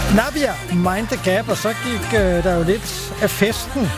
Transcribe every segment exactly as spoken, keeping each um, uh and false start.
Nabia, Mind the Gap, og så gik øh, der jo lidt af festen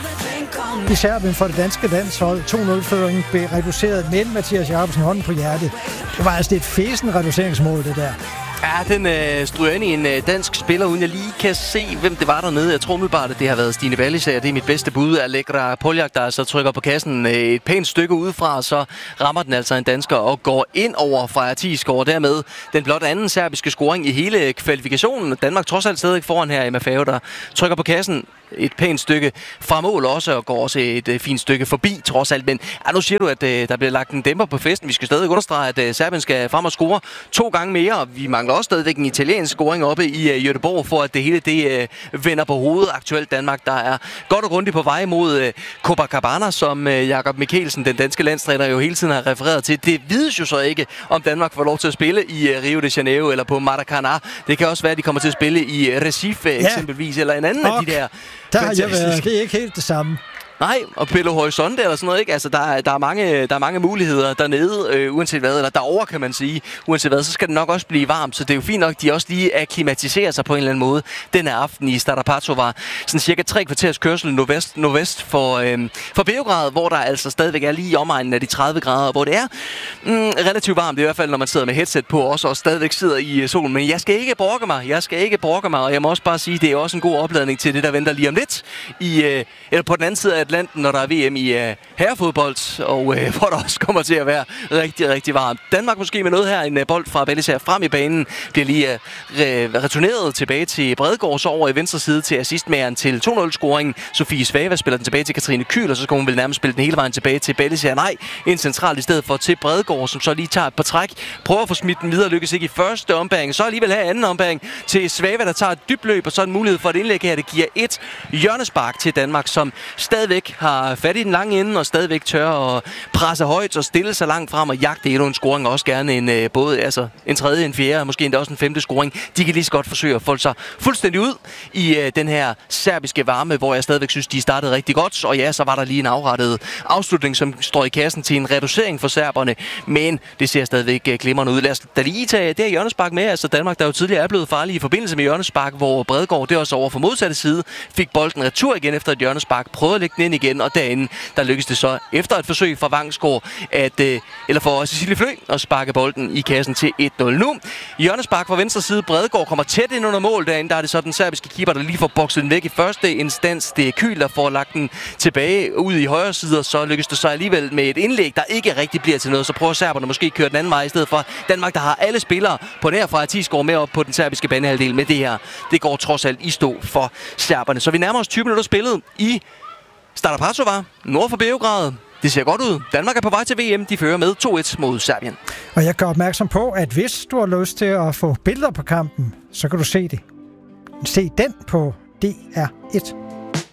i Serbien for det danske landshold. to nul-føringen blev reduceret, men Mathias Jacobsen hånden på hjertet. Det var altså et fesen reduceringsmål, det der. Ja, den øh, stryger ind i en øh, dansk spiller, uden jeg lige kan se, hvem det var dernede. Jeg tror umiddelbart, at det har været Stine Wallisager. Det er mit bedste bud. Allegra Poljak, der så trykker på kassen øh, et pænt stykke udefra, så rammer den altså en dansker og går ind over Freja Thiesgaard. Dermed den blot anden serbiske scoring i hele kvalifikationen. Danmark trods alt stadig foran her i Maffeo, der trykker på kassen et pænt stykke fra mål også, og går også et øh, fint stykke forbi, trods alt. Men ja, nu siger du, at øh, der bliver lagt en dæmper på festen. Vi skal stadig understrege, at øh, Serbien skal frem og score to gange mere, og vi mangler også stadigvæk en italiensk scoring oppe i øh, Göteborg, for at det hele det øh, vender på hovedet. Aktuelt Danmark, der er godt og grundigt på vej mod øh, Copacabana, som øh, Jakob Mikkelsen, den danske landstræner, jo hele tiden har refereret til. Det vides jo så ikke, om Danmark får lov til at spille i øh, Rio de Janeiro eller på Maracanã. Det kan også være, at de kommer til at spille i Recife ja. eksempelvis, eller en anden okay. af de der. Der har jeg været. Det er ikke helt det samme. Nej, og Belo Horizonte eller sådan noget, ikke? Altså, der er, der er, mange, der er mange muligheder dernede, øh, uanset hvad, eller derovre, kan man sige. Uanset hvad, så skal det nok også blive varmt, så det er jo fint nok, de også lige akklimatiserer sig på en eller anden måde denne aften i Stara Pacova. Sådan cirka tre kvarters kørsel nordvest, nordvest for, øh, for Beograd, hvor der altså stadigvæk er lige i omegnen af de tredive grader, hvor det er mm, relativt varmt, i hvert fald når man sidder med headset på, også og stadigvæk sidder i solen. Men jeg skal ikke brokke mig, jeg skal ikke brokke mig, og jeg må også bare sige, det er også en god opladning til det, der venter lige om lidt, i, øh, eller på den anden side af Atlanten, når der er V M i uh, herrefodbold, og uh, hvor der også kommer til at være rigtig, rigtig varmt. Danmark måske med noget her, en uh, bold fra Wallisager frem i banen, bliver lige uh, re- returneret tilbage til Bredgaard, så over i venstre side til assistmageren til to nul-scoringen. Sofie Svava spiller den tilbage til Katrine Kyhl, og så skal hun vel nærmest spille den hele vejen tilbage til Wallisager. Nej, en central i stedet for til Bredgaard, som så lige tager et par træk, prøver at få smidt den videre, lykkes ikke i første ombæring, så alligevel her anden ombæring til Svava, der tager et dybt løb, og så en mulighed for et indlæg her. Det giver et hjørnespark til Danmark, som stadigvæk har fat i den lange ende, og stadigvæk tør at presse højt og stille sig langt frem og jagte endnu en scoring, og også gerne en, øh, både, altså, en tredje, en fjerde, måske endda også en femte scoring. De kan lige så godt forsøge at folde sig fuldstændig ud i øh, den her serbiske varme, hvor jeg stadigvæk synes, de startede rigtig godt, og ja, så var der lige en afrettet afslutning, som står i kassen til en reducering for serberne, men det ser stadigvæk øh, glimrende ud. Lad os da lige tage det her hjørnespark med, altså Danmark, der jo tidligere er blevet farlige i forbindelse med hjørnespark, hvor Bredgaard, det også over for modsatte side, fik bolden retur igen efter et hjørnespark, prøvede at lægge den ind igen, og derinde, der lykkedes det så efter et forsøg fra Vangsgaard, at, øh, eller for Cecilie Flø, at sparke bolden i kassen til et nul nu. Hjørnespark fra venstre side, Bredgaard kommer tæt ind under mål derinde, der er det så den serbiske keeper, der lige får bokset den væk i første instans. Det er Kyhl, der får lagt den tilbage ud i højre side, og så lykkes det så alligevel med et indlæg, der ikke rigtig bliver til noget, så prøver serberne måske at køre den anden vej i stedet for. Danmark, der har alle spillere på nær fra Thiesgaard med op på den serbiske banehalvdel med det her. Det går trods alt i stå for serberne. Så vi nærmer os tyve minutter spillet i Stara Pacova, nord for Beograd. Det ser godt ud. Danmark er på vej til V M. De fører med to et mod Serbien. Og jeg gør opmærksom på, at hvis du har lyst til at få billeder på kampen, så kan du se det. Se den på D R et.